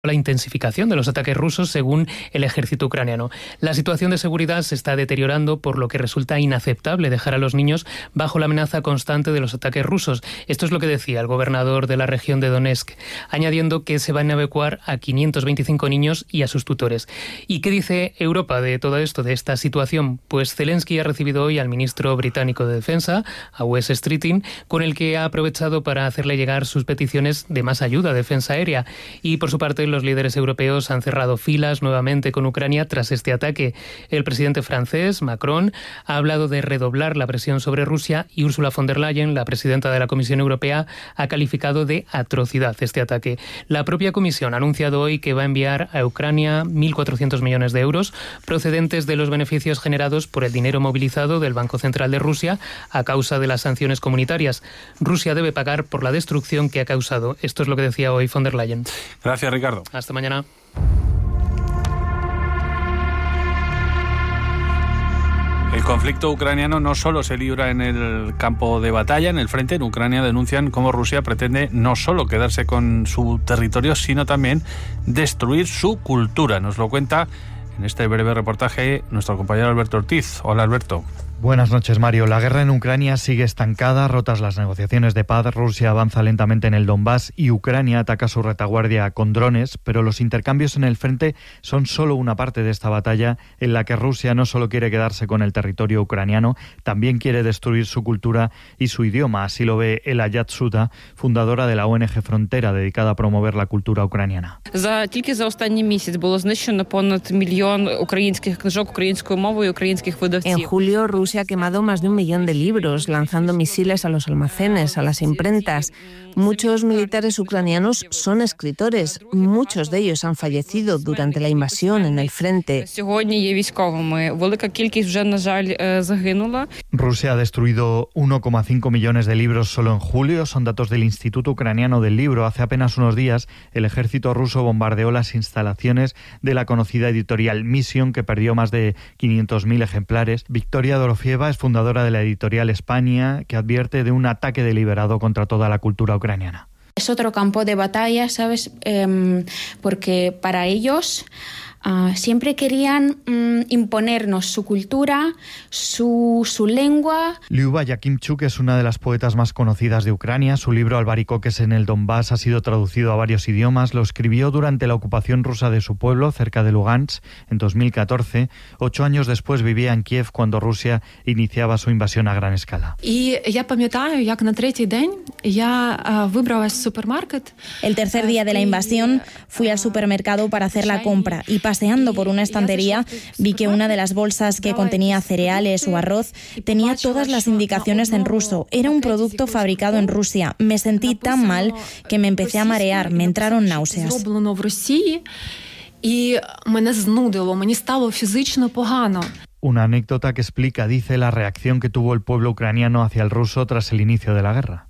la intensificación de los ataques rusos según el ejército ucraniano. La situación de seguridad se está deteriorando, por lo que resulta inaceptable dejar a los niños bajo la amenaza constante de los ataques rusos. Esto es lo que decía el gobernador de la región de Donetsk, añadiendo que se van a evacuar a 525 niños y a sus tutores. ¿Y qué dice Europa de todo esto, de esta situación? Pues Zelensky ha recibido hoy al ministro británico de Defensa, a Wes Streeting, con el que ha aprovechado para hacerle llegar sus peticiones de más ayuda a defensa aérea. Y por su parte, los líderes europeos han cerrado filas nuevamente con Ucrania tras este ataque. El presidente francés, Macron, ha hablado de redoblar la presión sobre Rusia y Ursula von der Leyen, la presidenta de la Comisión Europea, ha calificado de atrocidad este ataque. La propia Comisión ha anunciado hoy que va a enviar a Ucrania 1.400 millones de euros procedentes de los beneficios generados por el dinero movilizado del Banco Central de Rusia a causa de las sanciones comunitarias. Rusia debe pagar por la destrucción que ha causado. Esto es lo que decía hoy von der Leyen. Gracias, Ricardo. Hasta mañana. El conflicto ucraniano no solo se libra en el campo de batalla, en el frente. En Ucrania denuncian cómo Rusia pretende no solo quedarse con su territorio, sino también destruir su cultura. Nos lo cuenta en este breve reportaje nuestro compañero Alberto Ortiz. Hola, Alberto. Buenas noches, Mario. La guerra en Ucrania sigue estancada, rotas las negociaciones de paz. Rusia avanza lentamente en el Donbass y Ucrania ataca su retaguardia con drones, pero los intercambios en el frente son solo una parte de esta batalla en la que Rusia no solo quiere quedarse con el territorio ucraniano, también quiere destruir su cultura y su idioma. Así lo ve Ela Yatsuta, fundadora de la ONG Frontera, dedicada a promover la cultura ucraniana. Тільки за останній місяць було знищено понад 1 мільйон українських книжок українською мовою українських видавців. En julio, Rusia ha quemado más de 1 millón de libros, lanzando misiles a los almacenes, a las imprentas. Muchos militares ucranianos son escritores. Muchos de ellos han fallecido durante la invasión en el frente. Сьогодні є військовими. Велика кількість вже, на жаль, загинула. Rusia ha destruido 1,5 millones de libros solo en julio. Son datos del Instituto Ucraniano del Libro. Hace apenas unos días, el ejército ruso bombardeó las instalaciones de la conocida editorial Mission, que perdió más de 500.000 ejemplares. Victoria Dorofieva es fundadora de la editorial España, que advierte de un ataque deliberado contra toda la cultura ucraniana. Es otro campo de batalla, ¿sabes? Porque para ellos siempre querían imponernos su cultura, su lengua. Lyuba Yakimchuk es una de las poetas más conocidas de Ucrania. Su libro Albaricoques en el Donbass ha sido traducido a varios idiomas. Lo escribió durante la ocupación rusa de su pueblo, cerca de Lugansk, en 2014. 8 años después vivía en Kiev cuando Rusia iniciaba su invasión a gran escala. El tercer día de la invasión fui al supermercado para hacer la compra y paseando por una estantería vi que una de las bolsas que contenía cereales o arroz tenía todas las indicaciones en ruso. Era un producto fabricado en Rusia. Me sentí tan mal que me empecé a marear, me entraron náuseas. Una anécdota que explica, dice, la reacción que tuvo el pueblo ucraniano hacia el ruso tras el inicio de la guerra.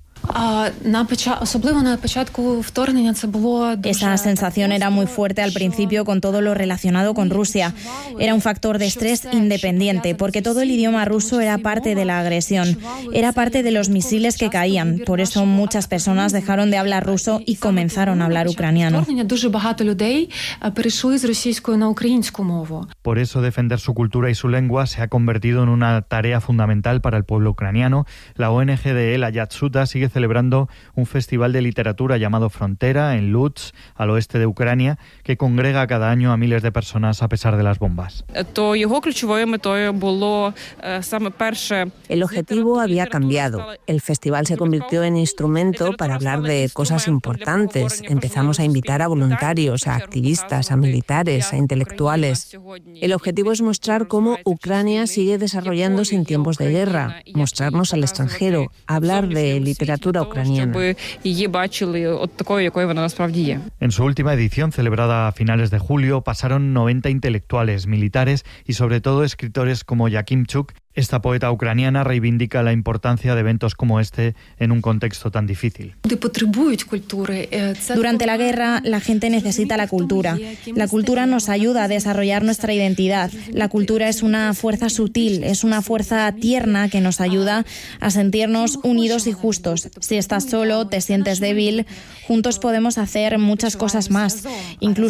Esa sensación era muy fuerte al principio con todo lo relacionado con Rusia. Era un factor de estrés independiente, porque todo el idioma ruso era parte de la agresión, era parte de los misiles que caían. Por eso muchas personas dejaron de hablar ruso y comenzaron a hablar ucraniano. Por eso defender su cultura y su lengua se ha convertido en una tarea fundamental para el pueblo ucraniano. La ONG de Ela Yatsuta sigue celebrando un festival de literatura llamado Frontera en Lutsk, al oeste de Ucrania, que congrega cada año a miles de personas a pesar de las bombas. El objetivo había cambiado. El festival se convirtió en instrumento para hablar de cosas importantes. Empezamos a invitar a voluntarios, a activistas, a militares, a intelectuales. El objetivo es mostrar cómo Ucrania sigue desarrollándose en tiempos de guerra, mostrarnos al extranjero, hablar de literatura ucraniana. En su última edición, celebrada a finales de julio, pasaron 90 intelectuales, militares y sobre todo escritores como Yakimchuk, Esta poeta ucraniana reivindica la importancia de eventos como este en un contexto tan difícil. Durante la guerra, la gente necesita la cultura. La cultura nos ayuda a desarrollar nuestra identidad. La cultura es una fuerza sutil, es una fuerza tierna que nos ayuda a sentirnos unidos y justos. Si estás solo, te sientes débil, juntos podemos hacer muchas cosas más. Incluso